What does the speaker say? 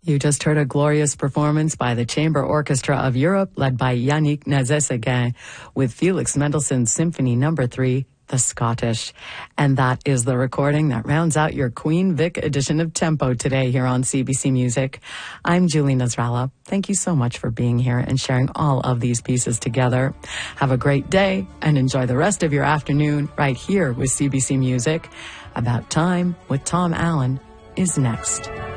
You just heard a glorious performance by the Chamber Orchestra of Europe, led by Yannick Nézet-Séguin, with Felix Mendelssohn's Symphony No. 3, The Scottish. And that is the recording that rounds out your Queen Vic edition of Tempo today here on CBC Music. I'm Julie Nasrallah. Thank you so much for being here and sharing all of these pieces together. Have a great day and enjoy the rest of your afternoon right here with CBC Music. About Time with Tom Allen is next.